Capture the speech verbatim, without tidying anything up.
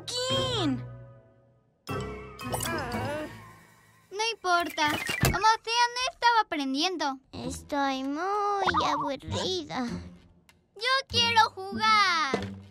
¡Joaquín! No importa. Como sea, no estaba aprendiendo. Estoy muy aburrida. Yo quiero jugar.